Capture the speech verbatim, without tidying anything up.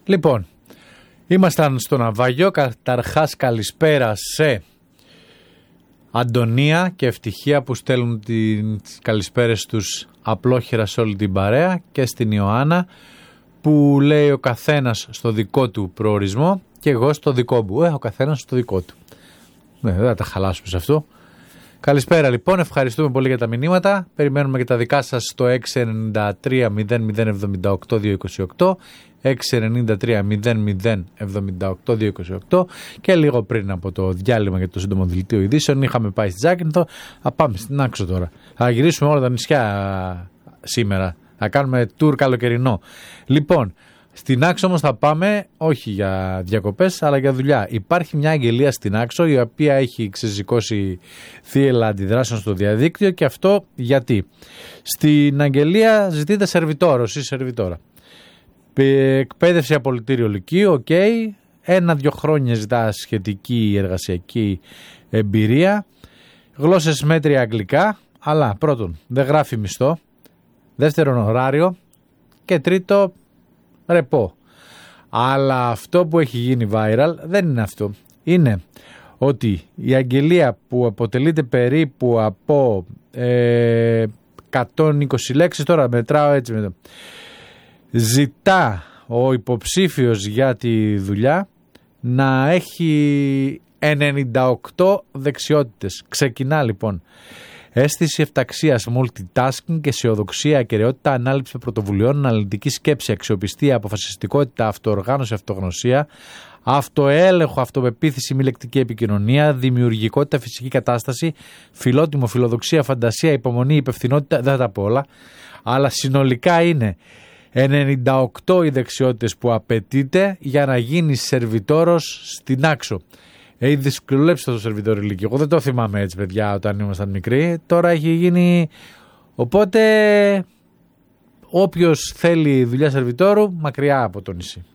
Λοιπόν, ήμασταν στο ναυάγιο. Καταρχάς καλησπέρα σε Αντωνία και Ευτυχία που στέλνουν τις καλησπέρες τους απλόχερα σε όλη την παρέα, και στην Ιωάννα που λέει ο καθένας στο δικό του προορισμό και εγώ στο δικό μου. Ε, ο καθένας στο δικό του. Ναι, δεν θα τα χαλάσουμε σε αυτό. Καλησπέρα λοιπόν, ευχαριστούμε πολύ για τα μηνύματα. Περιμένουμε και τα δικά σας στο έξι εννιά τρία μηδέν μηδέν εβδομήντα οκτώ διακόσια είκοσι οκτώ, έξι εννιά τρία μηδέν μηδέν εβδομήντα οκτώ διακόσια είκοσι οκτώ. Και λίγο πριν από το διάλειμμα για το σύντομο δελτίο ειδήσεων είχαμε πάει στη Ζάκυνθο. Α, πάμε στην Άξο τώρα. Θα γυρίσουμε όλα τα νησιά σήμερα. Θα κάνουμε tour καλοκαιρινό. Λοιπόν, στην Άξο όμως θα πάμε όχι για διακοπές αλλά για δουλειά. Υπάρχει μια αγγελία στην Άξο η οποία έχει ξεσηκώσει θύελλα αντιδράσεων στο διαδίκτυο, και αυτό γιατί στην αγγελία ζητείται σερβιτόρος ή σερβιτόρα. Εκπαίδευση απολυτήριο λυκείου, οκ. Okay. Ένα-δυο χρόνια ζητά σχετική εργασιακή εμπειρία. Γλώσσες μέτρια αγγλικά, αλλά πρώτον δεν γράφει μισθό. Δεύτερον ωράριο. Και τρίτο ρεπό. Αλλά αυτό που έχει γίνει viral δεν είναι αυτό. Είναι ότι η αγγελία που αποτελείται περίπου από ε, εκατόν είκοσι λέξεις, τώρα μετράω έτσι μετά, ζητά ο υποψήφιος για τη δουλειά να έχει ενενήντα οκτώ δεξιότητες. Ξεκινά λοιπόν: αίσθηση ευταξίας, multitasking, αισιοδοξία, ακεραιότητα, ανάληψη πρωτοβουλειών, αναλυτική σκέψη, αξιοπιστία, αποφασιστικότητα, αυτοοργάνωση, αυτογνωσία, αυτοέλεγχο, αυτοπεποίθηση, μη λεκτική επικοινωνία, δημιουργικότητα, φυσική κατάσταση, φιλότιμο, φιλοδοξία, φαντασία, υπομονή, υπευθυνότητα. Δεν θα τα πω όλα, αλλά συνολικά είναι ενενήντα οκτώ οι δεξιότητες που απαιτείται για να γίνεις σερβιτόρος στην Άξο. Έχει δυσκολέψει το σερβιτόρο ηλικία. Εγώ δεν το θυμάμαι έτσι, παιδιά, όταν ήμασταν μικροί. Τώρα έχει γίνει. Οπότε, όποιος θέλει δουλειά σερβιτόρου, μακριά από το νησί.